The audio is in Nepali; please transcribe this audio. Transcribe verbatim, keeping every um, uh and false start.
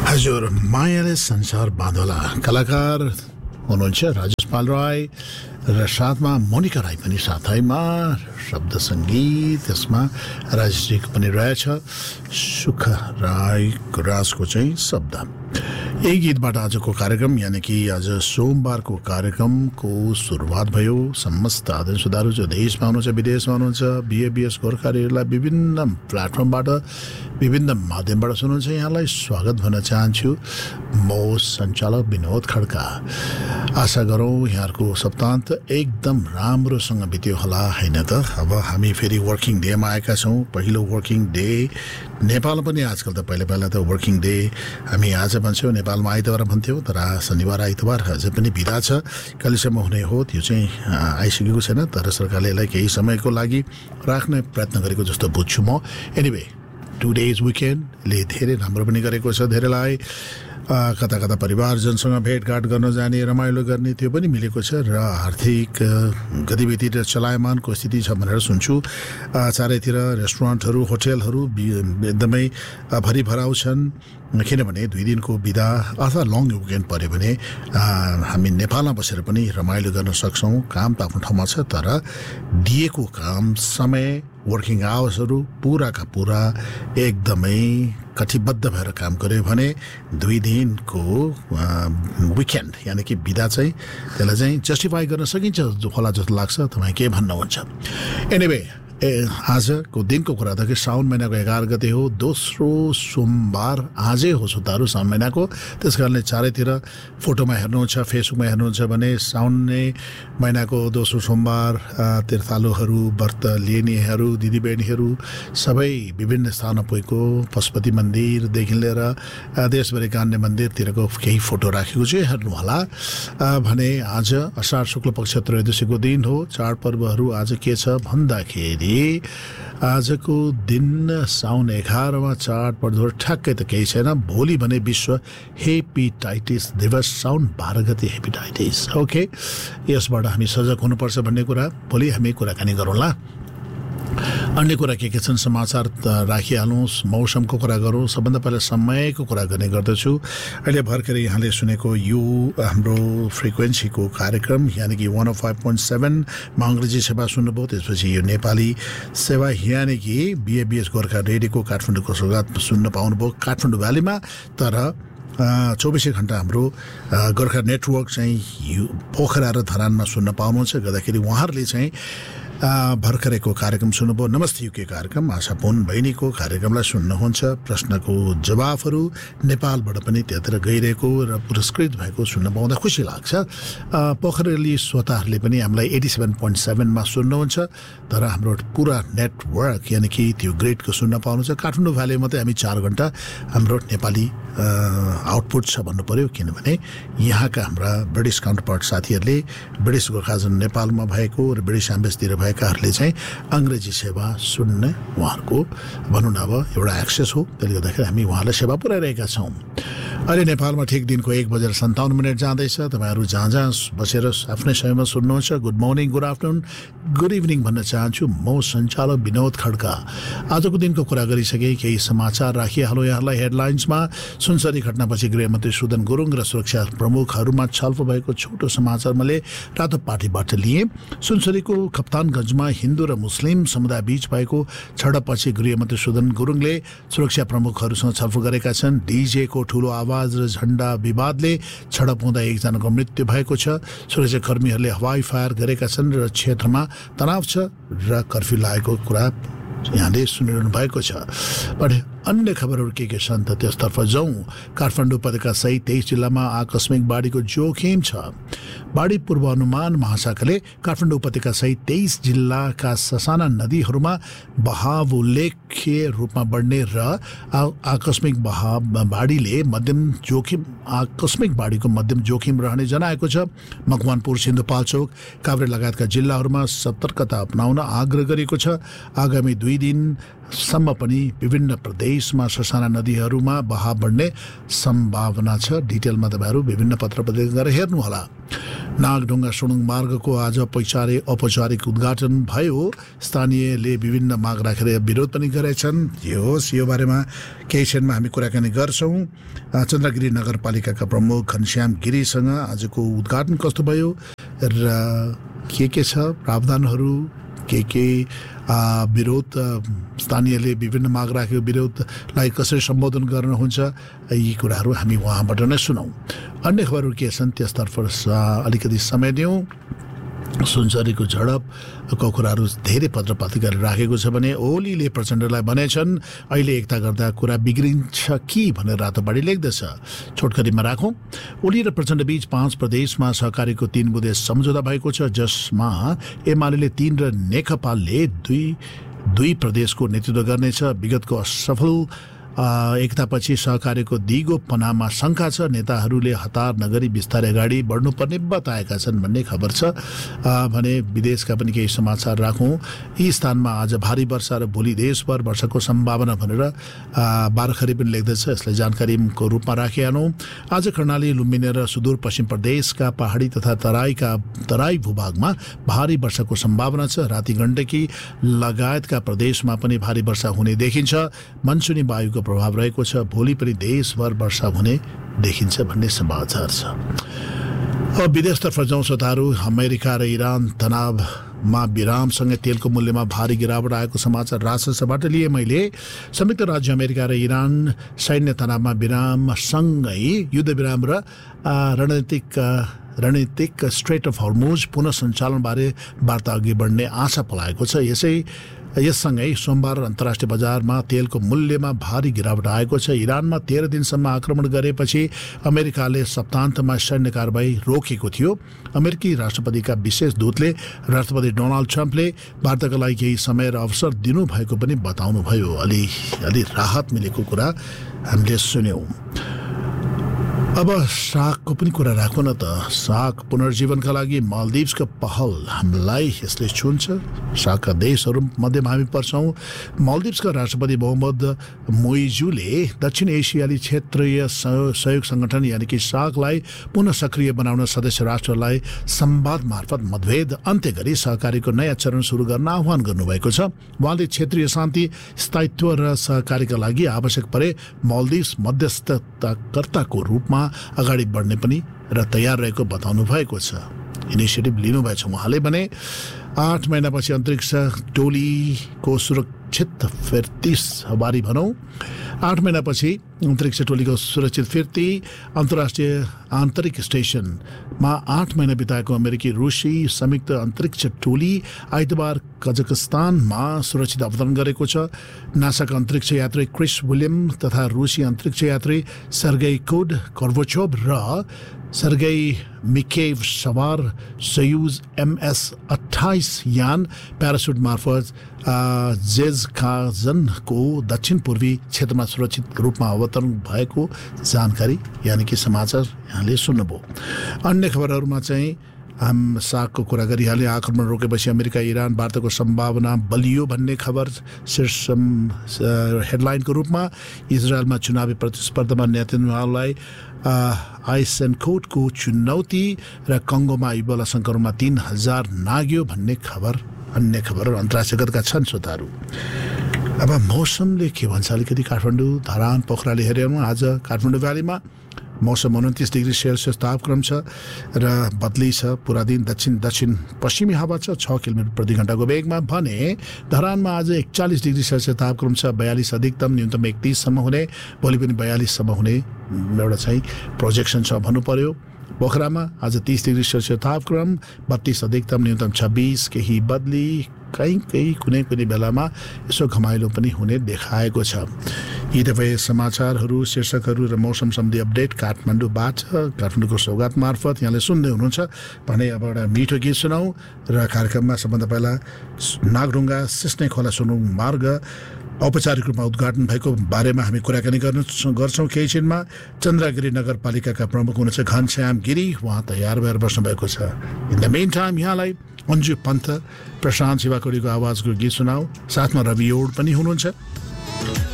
हजुर मायाले संसार बाँधोला कलाकार हुनुहुन्छ राजेश पाल राई र साथमा मोनिका राई पनि साथैमा शब्द सङ्गीत यसमा राजेशजीको पनि रहेछ सुख राई राजको चाहिँ शब्द यही गीतबाट आजको कार्यक्रम यानी कि आज सोमबारको कार्यक्रमको सुरुवात भयो। समस्त आदरणीय श्रोताहरू जो देशमा हुनुहुन्छ विदेशमा हुनुहुन्छ बिएबिएस गोर्खालीहरूलाई विभिन्न प्लेटफर्मबाट विभिन्न माध्यमबाट सुन्नुहुन्छ यहाँलाई स्वागत भन्न चाहन्छु। म सञ्चालक विनोद खड्का। आशा गरौँ यहाँहरूको सप्ताहन्त एकदम राम्रोसँग बित्यो होला हैन त। अब हामी फेरि वर्किङ डेमा आएका छौँ। पहिलो वर्किङ डे नेपालमा पनि आजकल त पहिला पहिला त वर्किङ डे हामी आज भन्छौँ, नेपालमा आइतबार भन्थ्यौँ, तर शनिबार आइतबार अझै पनि बिदा छ। कहिलेसम्म हुने हो त्यो चाहिँ आइसकेको छैन, तर सरकारले यसलाई केही समयको लागि राख्ने प्रयत्न गरेको जस्तो बुझ्छु म। एनिवे टु डेज विकेन्डले धेरै राम्रो पनि गरेको छ धेरैलाई। कता कता परिवारजनसँग भेटघाट गर्न जाने रमाइलो गर्ने त्यो पनि मिलेको छ र आर्थिक गतिविधि र चलायमानको स्थिति छ भनेर सुन्छु। चारैतिर रेस्टुरेन्टहरू होटेलहरू एकदमै भरिभराउ छन्, किनभने दुई दिनको बिदा अथवा लङ विकेन्ड पऱ्यो भने हामी नेपालमा बसेर पनि रमाइलो गर्न सक्छौँ। काम त आफ्नो ठाउँमा छ, तर दिएको काम समय वर्किङ आवर्सहरू पुराका पुरा एकदमै कटिबद्ध भएर काम गर्यो भने दुई दिनको विकेन्ड यानि कि बिदा चाहिँ त्यसलाई चाहिँ जस्टिफाई गर्न सकिन्छ होला जस्तो लाग्छ। तपाईँ के भन्नुहुन्छ? एनिवे ए आजको दिनको कुरा त कि साउन महिनाको एघार गते हो, दोस्रो सोमबार आजै हो श्रोताहरू साउन महिनाको। त्यस कारणले चारैतिर फोटोमा हेर्नुहुन्छ फेसबुकमा हेर्नुहुन्छ भने साउन महिनाको दोस्रो सोमबार तीर्थालुहरू व्रत लिनेहरू दिदीबहिनीहरू सबै विभिन्न स्थानमा पुगेको पशुपति मन्दिरदेखि लिएर देशभरिका अन्य मन्दिरतिरको केही फोटो राखेको छु, हेर्नुहोला। भने आज असार शुक्ल पक्ष त्रयोदशीको दिन हो। चाडपर्वहरू आज के छ भन्दाखेरि आजको दिन साउन एघारमा चाडपर्वहरू ठ्याक्कै त केही छैन। भोलि भने विश्व हेपिटाइटिस दिवस, साउन बाह्र गते हेपिटाइटिस। ओके, यसबाट हामी सजग हुनुपर्छ भन्ने कुरा भोलि हामी कुराकानी गरौँला। अन्य कुरा के के छन् समाचार राखिहाल्नुहोस्। मौसमको कुरा गरौँ। सबभन्दा पहिला समयको कुरा गर्ने गर्दछु। अहिले भर्खरै यहाँले सुनेको यो हाम्रो फ्रिक्वेन्सीको कार्यक्रम यानि कि वान ओ फाइभ पोइन्ट सेभेनमा अङ्ग्रेजी सेवा सुन्नुभयो। त्यसपछि यो नेपाली सेवा यानि कि बिएबिएस गोर्खा रेडियोको काठमाडौँको सुरुवात सुन्न पाउनुभयो काठमाडौँ भ्यालीमा। तर चौबिसै घन्टा हाम्रो गोर्खा नेटवर्क चाहिँ पोखरा र धरानमा सुन्न पाउनुहुन्छ। गर्दाखेरि उहाँहरूले चाहिँ भर्खरैको कार्यक्रम सुन्नुभयो नमस्ते युके कार्यक्रम। आशा पुन बहिनीको कार्यक्रमलाई सुन्नुहुन्छ। प्रश्नको जवाफहरू नेपालबाट पनि त्यतिर गइरहेको र पुरस्कृत भएको सुन्न पाउँदा खुसी लाग्छ। पोखरेली श्रोताहरूले पनि हामीलाई एटी सेभेन पोइन्ट सेभेनमा सुन्नुहुन्छ, तर हाम्रो पुरा नेटवर्क यानि कि त्यो ग्रेडको सुन्न पाउनुहुन्छ। काठमाडौँ भ्यालीमा मात्रै हामी चार घन्टा हाम्रो नेपाली आउटपुट छ भन्नु पऱ्यो, किनभने यहाँका हाम्रा ब्रिटिस काउन्टरपार्ट साथीहरूले ब्रिटिस गोर्खाजन नेपालमा भएको र ब्रिटिस एम्बेसीतिर भएकाहरूले चाहिँ अङ्ग्रेजी सेवा सुन्ने उहाँहरूको भनौँ न अब एउटा एक्सेस हो। त्यसले गर्दाखेरि हामी उहाँलाई सेवा पुऱ्याइरहेका छौँ। अहिले नेपालमा ठिक दिनको एक बजेर सन्ताउन्न मिनट जाँदैछ। तपाईँहरू जहाँ जहाँ बसेर आफ्नै समयमा सुन्नुहुन्छ good morning, good afternoon, good evening भन्न चाहन्छु। म सञ्चालक विनोद खड्का। आजको दिनको कुरा गरिसकेँ। केही समाचार राखिहालौँ यहाँलाई। हेडलाइन्समा सुनसरी घटनापछि गृहमन्त्री सुदन गुरुङ र सुरक्षा प्रमुखहरूमा छलफल भएको छोटो समाचार मैले रातो पार्टीबाट लिएँ। सुनसरीको कप्तानगञ्जमा हिन्दू र मुस्लिम समुदाय बीच भएको झडपपछि गृहमन्त्री सुदन गुरुङले सुरक्षा प्रमुखहरूसँग छलफल गरेका छन्। डिजेको ठुलो आवाज र झण्डा विवादले झडप हुँदा एकजनाको मृत्यु भएको छ। सुरक्षाकर्मीहरूले हवाई फायर गरेका छन् र क्षेत्रमा तनाव छ र कर्फ्यू लागेको कुरा यहाँले सुनिरहनु भएको छ। बट अन्य खबरहरू के के छन् त त्यसतर्फ जाउँ। काठमाडौँ उपत्यका सहित तेइस जिल्लामा आकस्मिक बाढीको जोखिम छ। बाढी पूर्वानुमान महाशाखाले काठमाडौँ उपत्यका सहित तेइस जिल्लाका ससाना नदीहरूमा बहाव उल्लेख्य रूपमा बढ्ने र आकस्मिक बहाव बाढीले मध्यम जोखिम आकस्मिक बाढीको मध्यम जोखिम रहने जनाएको छ। मकवानपुर, सिन्धुपाल्चोक, काभ्रे लगायतका जिल्लाहरूमा सतर्कता अपनाउन आग्रह गरिएको छ। आगामी दुई दिनसम्म पनि विभिन्न प्रदेशमा ससाना नदीहरूमा बहाव बढ्ने सम्भावना छ। डिटेलमा तपाईँहरू विभिन्न पत्र पत्रिका गरेर हेर्नुहोला। नागढुङ्गा सुरुङ मार्गको आज पैचारे औपचारिक उद्घाटन भयो। स्थानीयले विभिन्न माग राखेर विरोध पनि गरेछन्। जे होस्, यो बारेमा केही क्षणमा हामी कुराकानी गर्छौँ। चन्द्रगिरी नगरपालिकाका प्रमुख घनश्याम गिरीसँग आजको उद्घाटन कस्तो भयो र के के छ प्रावधानहरू, के के विरोध, स्थानीयले विभिन्न माग राखेको विरोधलाई कसरी सम्बोधन गर्नुहुन्छ, यी कुराहरू हामी उहाँबाट नै सुनौँ। अन्य खबरहरू के छन् त्यसतर्फ अलिकति समय दिउँ। सुनसरीको झडपको कुराहरू धेरै पत्र पत्रिकाले राखेको छ भने ओलीले प्रचण्डलाई भनेछन् अहिले एकता गर्दा कुरा बिग्रिन्छ कि भनेर रातोबाडी लेख्दछ। छोटकरीमा राखौँ, ओली र प्रचण्ड बीच पाँच प्रदेशमा सहकारीको तीन बुँदे सम्झौता भएको छ, जसमा एमाले तीन र नेकपाले दुई दुई प्रदेशको नेतृत्व गर्नेछ। विगतको असफल एकतापछि सहकारीको दिगो पनामा शङ्का छ। नेताहरूले हतार नगरी बिस्तारै अगाडि बढ्नुपर्ने बताएका छन् भन्ने खबर छ भने विदेशका पनि केही समाचार राखौँ। यी स्थानमा आज भारी वर्षा र भोलि देशभर वर्षाको सम्भावना भनेर बारखरी पनि लेख्दछ। यसलाई जानकारीको रूपमा राखिहालौँ। आज कर्णाली, लुम्बिनी र सुदूरपश्चिम प्रदेशका पहाडी तथा तराईका तराई भूभागमा भारी वर्षाको सम्भावना छ। राति गण्डकी लगायतका प्रदेशमा पनि भारी वर्षा हुने देखिन्छ। मनसुनी वायुको प्रभाव रहेको छ। भोलि पनि देशभर वर्षा हुने देखिन्छ भन्ने समाचार छ। अब विदेशतर्फ जाउँ श्रोताहरू। अमेरिका र इरान तनावमा विरामसँगै तेलको मूल्यमा भारी गिरावट आएको समाचार राष्ट्रसभाबाट लिए मैले। संयुक्त राज्य अमेरिका र इरान सैन्य तनावमा विरामसँगै युद्ध विराम र रणनीतिक रणनीतिक स्ट्रेट अफ हर्मुज पुनः सञ्चालनबारे वार्ता अघि बढ्ने आशा पलाएको छ। यसै यससँगै सोमबार अन्तर्राष्ट्रिय बजारमा तेलको मूल्यमा भारी गिरावट आएको छ। इरानमा तेह्र दिनसम्म आक्रमण गरेपछि अमेरिकाले सप्ताहन्तमा सैन्य कारबाही रोकेको थियो। अमेरिकी राष्ट्रपतिका विशेष दूतले राष्ट्रपति डोनाल्ड ट्रम्पले वार्ताका लागि केही समय र अवसर दिनुभएको पनि बताउनुभयो। अलि अलि राहत मिलेको कुरा हामीले सुन्यौँ। अब सागको पनि कुरा राखौँ न त। साग पुनर्जीवनका लागि मालदिभ्सको पहल हामीलाई यसले छुन्छ। सागका देशहरू मध्येमा हामी पर्छौँ। मालदिभ्सका राष्ट्रपति मोहम्मद मोइजुले दक्षिण एसियाली क्षेत्रीय सहयोग सङ्गठन यानि कि सागलाई पुनः सक्रिय बनाउन सदस्य राष्ट्रलाई संवाद मार्फत मतभेद अन्त्य गरी सहकारीको नयाँ चरण सुरु गर्न आह्वान गर्नुभएको छ। उहाँले क्षेत्रीय शान्ति, स्थायित्व र सहकारीका लागि आवश्यक परे मालदिभ्स मध्यस्थताकर्ताको रूपमा अगाडि बढ्ने पनि र तयार रहेको बताउनु भएको छ। इनिसिएटिभ लिनुभएछ उहाँले भने। आठ महिनापछि अन्तरिक्ष टोलीको सुरक्षित फिर्ती सवारी भनौँ आठ महिनापछि अन्तरिक्ष टोलीको सुरक्षित फिर्ती अन्तर्राष्ट्रिय आन्तरिक स्टेसनमा आठ महिना बिताएको अमेरिकी रुसी संयुक्त अन्तरिक्ष टोली आइतबार कजाकिस्तानमा सुरक्षित अवतरण गरेको छ। नासाका अन्तरिक्ष यात्री क्रिस विलियम तथा रुसी अन्तरिक्ष यात्री सर्गेई कोड कर्भोचोभ र सर्गेई मिकेभ सवार सोयुज एमएस अट्ठाइस यान प्यारासुट मार्फत जेजकाजनको दक्षिण पूर्वी क्षेत्रमा सुरक्षित रूपमा अवतरण भएको जानकारी यानि कि समाचार यहाँले सुन्नुभयो। अन्य खबरहरूमा चाहिँ हम सागको कुरा गरिहाले। आक्रमण रोकेपछि अमेरिका इरान वार्ताको सम्भावना बलियो भन्ने खबर शीर्ष हेडलाइनको रूपमा। इजरायलमा चुनावी प्रतिस्पर्धामा नेतन्याहुलाई आइसेनकोटको चुनौती र कङ्गोमा इबोला सङ्क्रमणमा तीन हजार नाग्यो भन्ने खबर अन्य खबरहरू अन्तर्राष्ट्रियगतका छन् श्रोताहरू। अब मौसमले के भन्छ अलिकति काठमाडौँ, धरान, पोखराले हेऱ्यौँ। आज काठमाडौँ भ्यालीमा मौसम उन्तिस डिग्री सेल्सियस तापक्रम छ र बदली छ। पुरा दिन दक्षिण दक्षिण पश्चिमी हावा छ छ किलोमिटर प्रति घण्टाको वेगमा भने धरानमा आज एकचालिस डिग्री सेल्सियस तापक्रम छ। बयालिस अधिकतम, न्यूनतम एकतिससम्म हुने, भोलि पनि बयालिससम्म हुने एउटा चाहिँ प्रोजेक्सन छ भन्नु पर्यो। पोखरामा आज तीस डिग्री सेल्सियस तापक्रम, बत्तीस अधिकतम, न्यूनतम छब्बिस, केही बदली, कहीँ कहीँ कुनै कुनै बेलामा यसो घमाइलो पनि हुने देखाएको छ। यी तपाईँ समाचारहरू, शीर्षकहरू र मौसम सम्बन्धी अपडेट काठमाडौँबाट काठमाडौँको सौगात मार्फत यहाँले सुन्दै हुनुहुन्छ भने अब एउटा मिठो गीत सुनाऊ र कार्यक्रममा सबभन्दा पहिला नागढुङ्गा सिस्ने खोला सुरुङ मार्ग औपचारिक रूपमा उद्घाटन भएको बारेमा हामी कुराकानी गर्न गर्छौँ। केही क्षणमा चन्द्रगिरी नगरपालिकाका प्रमुख हुनुहुन्छ घनश्याम गिरी, उहाँ तयार भएर बस्नुभएको छ। इन द मेन टाइम यहाँलाई अन्जु पन्थ, प्रशान्त शिवाकोडीको आवाजको गीत सुनाऊ, साथमा रवि ओड पनि हुनुहुन्छ।